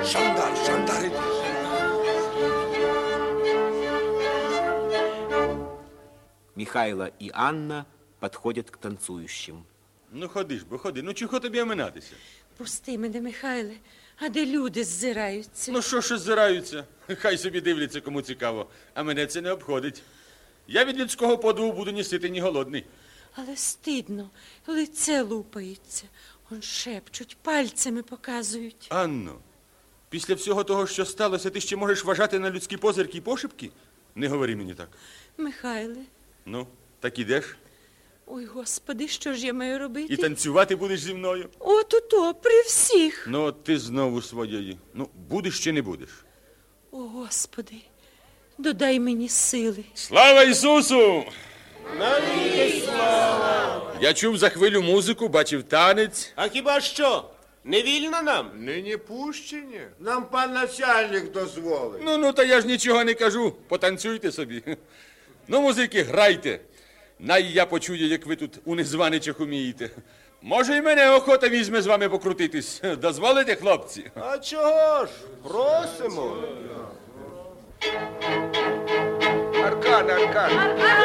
Жандар идет. Михайло и Анна подходят к танцующим. Ну, ходи ж, бо ходи. Ну, чого тобі оминатися? Пусти мене, Михайле, а де люди ззираються? Ну, що ж ззираються? Хай собі дивляться, кому цікаво. А мене це не обходить. Я від людського подиву буду ні ситий, ні голодний. Але стидно, лице лупається. Он шепчуть, пальцями показують. Анно, після всього того, що сталося, ти ще можеш вважати на людські позирки і пошепки? Не говори мені так. Михайле. Ну, так ідеш? Ой, Господи, що ж я маю робити? І танцювати будеш зі мною? От, при всіх. Ну, от ти знову своєї. Ну, будеш чи не будеш? О, Господи, додай мені сили. Слава Ісусу! Навіки слава! Я чув за хвилю музику, бачив танець. А хіба що? Не вільно нам? Нині пущені. Нам пан начальник дозволить. Ну, та я ж нічого не кажу. Потанцюйте собі. Ну, музики, грайте. Най я почую, як ви тут у незваничах умієте. Може, і мене охота візьме з вами покрутитись. Дозволите, хлопці? А чого ж? Просимо. Аркада.